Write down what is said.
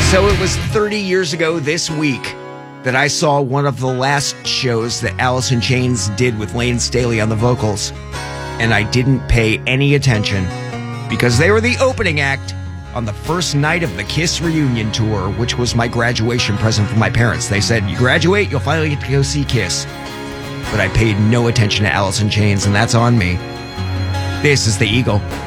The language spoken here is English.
So it was 30 years ago this week that I saw one of the last shows that Alice in Chains did with Lane Staley on the vocals. And I didn't pay any attention because they were the opening act on the first night of the Kiss reunion tour, which was my graduation present from my parents. They said, you graduate, you'll finally get to go see Kiss. But I paid no attention to Alice in Chains, and that's on me. This is The Eagle.